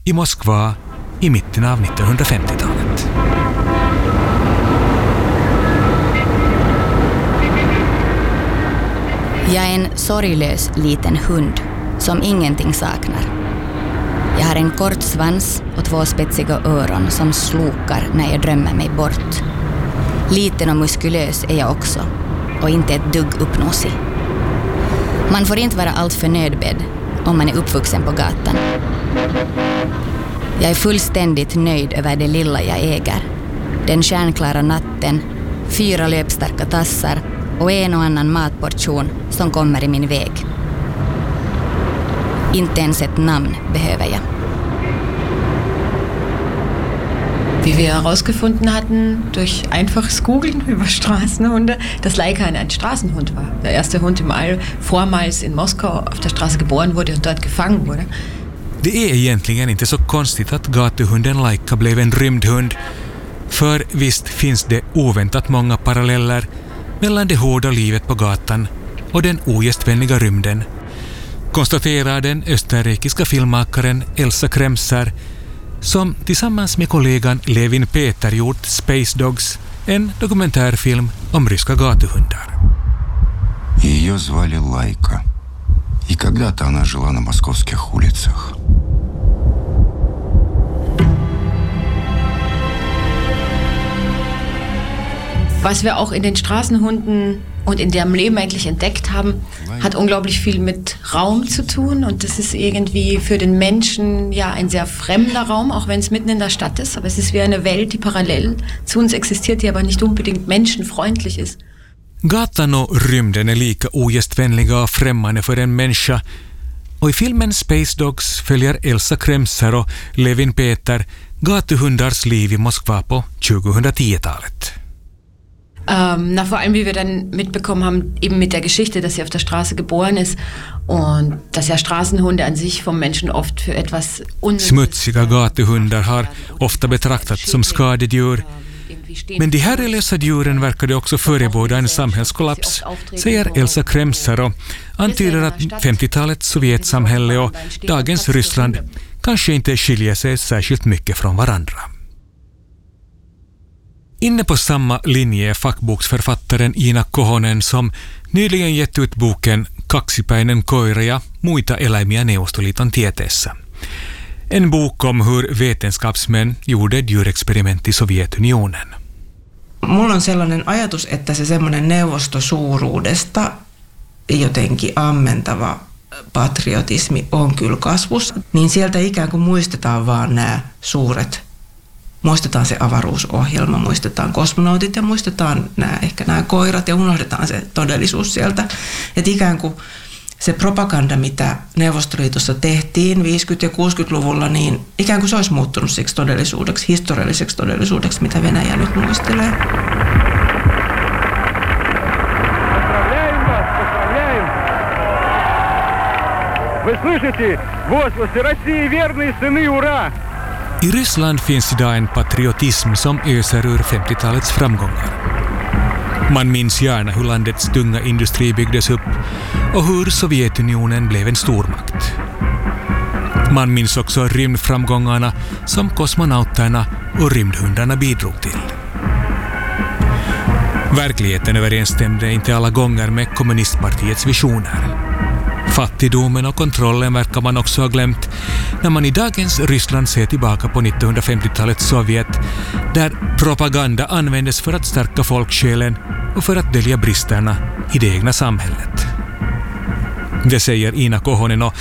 i Moskva i mitten av 1950-talet. Jag är en sorglös liten hund som ingenting saknar. Jag har en kort svans och 2 spetsiga öron som slokar när jag drömmer mig bort. Liten och muskulös är jag också och inte ett dugg uppnosig. Man får inte vara allt för nödbedd om man är uppvuxen på gatan. Jag är fullständigt nöjd över det lilla jag äger. Den stjärnklara natten, 4 löpstarka tassar och en och annan matportion som kommer i min väg. Inte ens ett namn behöver jag. Wie wir herausgefunden hatten, durch einfaches Googlen über Straßenhunde, dass Laika ein Straßenhund war. Der erste Hund im All, vormals in Moskau auf der Straße geboren wurde und dort gefangen wurde. Det är egentligen inte så konstigt att gatuhunden Laika blev en rymdhund. För visst finns det oväntat många paralleller mellan det hårda livet på gatan och den ogästvänliga rymden, konstaterar den österrikiska filmmakaren Elsa Kremser, som tillsammans med kollegan Levin Peter gjort Space Dogs, en dokumentärfilm om ryska gatuhundar. Ее звали Лайка, и когда-то она жила на московских улицах. Was wir auch in den Straßenhunden und in deren Leben eigentlich entdeckt haben, hat unglaublich viel mit Raum zu tun. Und das ist irgendwie für den Menschen ja ein sehr fremder Raum, auch wenn es mitten in der Stadt ist. Aber es ist wie eine Welt, die parallel zu uns existiert, die aber nicht unbedingt menschenfreundlich ist. Gatan och rymden är lika ogästvänliga och främmande för en människa. Och i filmen Space Dogs följer Elsa Kremser och Levin Peter gatuhundars liv i Moskva på 2010-talet. Vor allem, wie wir dann mitbekommen haben, eben mit der Geschichte, dass sie auf der Straße geboren ist und dass ja Straßenhunde an sich vom Menschen oft för etwas Smutsiga gatuhundar har ofta betraktats som skadedjur. Men de herrelösa djuren verkade också förebåda en samhällskollaps, säger Elsa Kremser och antyder att 50-talets Sovjetsamhälle och dagens Ryssland kanske inte skiljer sig särskilt mycket från varandra. Inne på samma linje är fackboksförfattaren Iina Kohonen, som nyligen gett ut boken Kaksipäinen koira ja muita eläimiä Neuvostoliiton tieteessä. En bok om hur vetenskapsmän gjorde djurexperiment i Sovjetunionen. Mulla on sellainen ajatus, että se semmoinen neuvostosuuruudesta jotenkin ammentava patriotismi on kyllä kasvussa. Niin sieltä ikään kuin muistetaan vaan nämä suuret. Muistetaan se avaruusohjelma, muistetaan kosmonautit ja muistetaan ehkä nämä koirat ja unohdetaan se todellisuus sieltä. Että ikään kuin se propaganda, mitä Neuvostoliitossa tehtiin 50- ja 60-luvulla, niin ikään kuin se olisi muuttunut siksi todellisuudeksi, historialliseksi todellisuudeksi, mitä Venäjä nyt muistelee. Вы слышите? Возгласы России верные сыны, ура! I Ryssland finns idag en patriotism som öser ur 50-talets framgångar. Man minns gärna hur landets tunga industri byggdes upp och hur Sovjetunionen blev en stormakt. Man minns också rymdframgångarna som kosmonauterna och rymdhundarna bidrog till. Verkligheten överensstämde inte alla gånger med kommunistpartiets visioner. Fattigdomen och kontrollen verkar man också ha glömt när man i dagens Ryssland ser tillbaka på 1950-talets Sovjet, där propaganda användes för att stärka folksjälen och för att dölja bristerna i det egna samhället. Det säger Iina Kohonen och